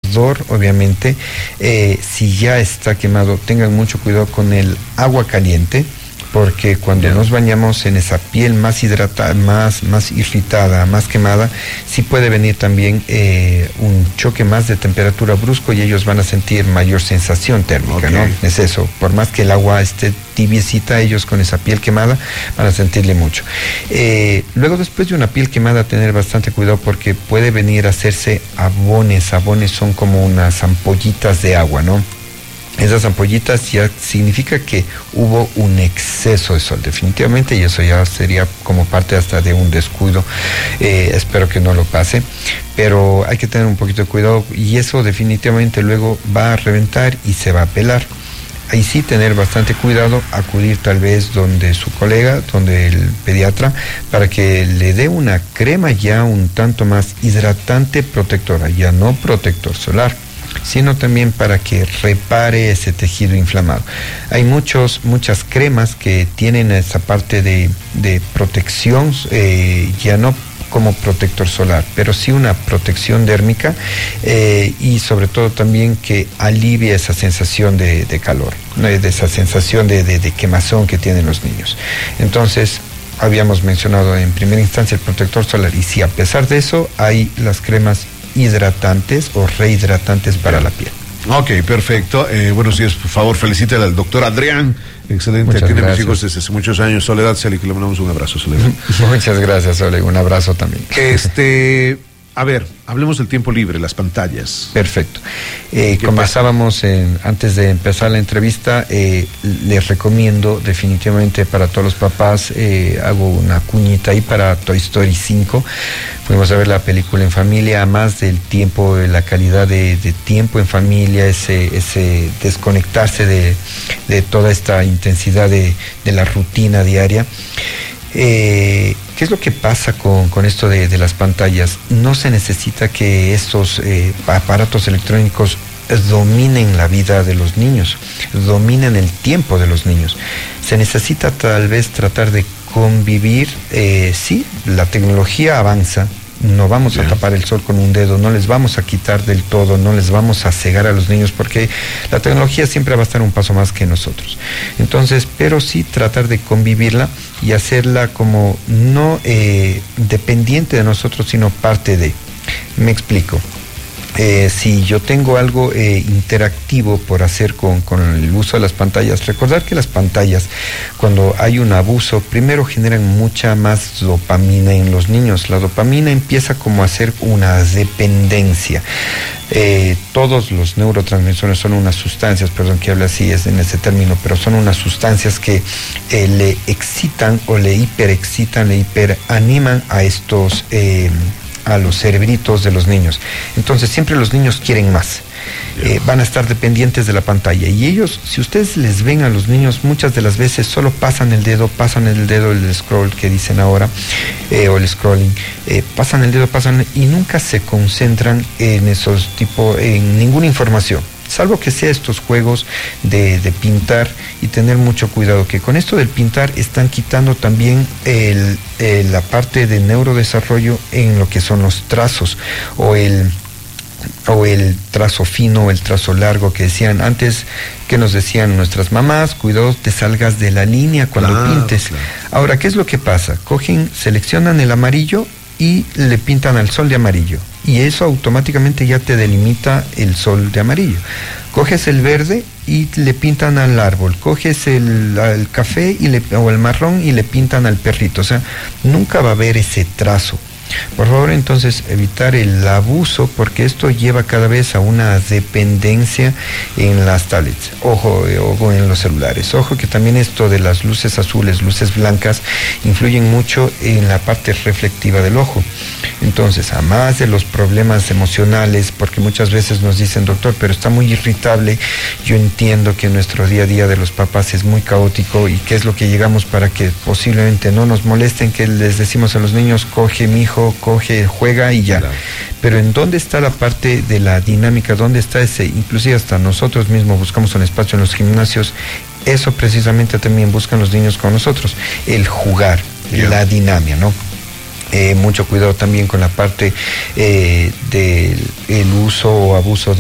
Obviamente, si ya está quemado, tengan mucho cuidado con el agua caliente, porque cuando nos bañamos en esa piel más hidratada, más irritada, más quemada, sí puede venir también un choque más de temperatura brusco y ellos van a sentir mayor sensación térmica, ¿no? Es eso, por más que el agua esté tibiecita, ellos con esa piel quemada van a sentirle mucho. Luego, después de una piel quemada, tener bastante cuidado porque puede venir a hacerse abones. Abones son como unas ampollitas de agua, ¿no? Esas ampollitas ya significa que hubo un exceso de sol, definitivamente, y eso ya sería como parte hasta de un descuido. Espero que no lo pase, pero hay que tener un poquito de cuidado y eso definitivamente luego va a reventar y se va a pelar. Ahí sí tener bastante cuidado, acudir tal vez donde su colega, donde el pediatra, para que le dé una crema ya un tanto más hidratante, protectora, ya no protector solar, sino también para que repare ese tejido inflamado. Hay muchas cremas que tienen esa parte de protección, ya no como protector solar, pero sí una protección dérmica y sobre todo también que alivie esa sensación de calor, de esa sensación de quemazón que tienen los niños. Entonces, habíamos mencionado en primera instancia el protector solar y si a pesar de eso hay las cremas hidratantes o rehidratantes para la piel. Ok, perfecto. Buenos días, por favor, felicítale al doctor Adrián. Excelente, muchas tiene gracias. mis hijos desde hace muchos años. Soledad Celi, que le mandamos un abrazo, Soledad. Muchas gracias, Oleg, un abrazo también. A ver, hablemos del tiempo libre, las pantallas. Perfecto. Conversábamos antes de empezar la entrevista, les recomiendo definitivamente para todos los papás, hago una cuñita ahí para Toy Story 5. Fuimos a ver la película en familia, más del tiempo, la calidad de tiempo en familia, ese desconectarse de toda esta intensidad de la rutina diaria. ¿Qué es lo que pasa con esto de las pantallas? No se necesita que estos aparatos electrónicos dominen la vida de los niños, dominen el tiempo de los niños. Se necesita tal vez tratar de convivir, sí, la tecnología avanza, no vamos a tapar el sol con un dedo, no les vamos a quitar del todo, no les vamos a cegar a los niños porque la tecnología siempre va a estar un paso más que nosotros. Entonces, pero sí tratar de convivirla y hacerla como no dependiente de nosotros, sino parte de. Me explico. Si yo tengo algo interactivo por hacer con el uso de las pantallas, recordar que las pantallas, cuando hay un abuso, primero generan mucha más dopamina en los niños. La dopamina empieza como a ser una dependencia. Todos los neurotransmisores son unas sustancias, perdón que hable así es en ese término, pero son unas sustancias que le excitan o le hiperexcitan, le hiperaniman a estos a los cerebritos de los niños. Entonces siempre los niños quieren más. Van a estar dependientes de la pantalla y ellos, si ustedes les ven a los niños, muchas de las veces solo pasan el dedo, el scroll que dicen ahora, o el scrolling, pasan el dedo, y nunca se concentran en en ninguna información, salvo que sea estos juegos de pintar, y tener mucho cuidado que con esto del pintar están quitando también la parte de neurodesarrollo en lo que son los trazos o el trazo fino o el trazo largo que decían antes, que nos decían nuestras mamás, cuidado te salgas de la línea cuando pintes. Claro. Ahora, ¿qué es lo que pasa? Seleccionan el amarillo y le pintan al sol de amarillo, y eso automáticamente ya te delimita el sol de amarillo. Coges el verde y le pintan al árbol, coges el café o el marrón y le pintan al perrito. O sea, nunca va a haber ese trazo. Por favor, entonces, evitar el abuso, porque esto lleva cada vez a una dependencia en las tablets. Ojo en los celulares. Ojo que también esto de las luces azules, luces blancas, influyen mucho en la parte reflectiva del ojo. Entonces, además de los problemas emocionales, porque muchas veces nos dicen, doctor, pero está muy irritable. Yo entiendo que nuestro día a día de los papás es muy caótico, y qué es lo que llegamos para que posiblemente no nos molesten, que les decimos a los niños, coge mi hijo, coge, juega y ya. Claro. Pero ¿en dónde está la parte de la dinámica? ¿Dónde está inclusive hasta nosotros mismos buscamos un espacio en los gimnasios? Eso precisamente también buscan los niños con nosotros, el jugar, la dinámica, ¿no? Mucho cuidado también con la parte del uso o abuso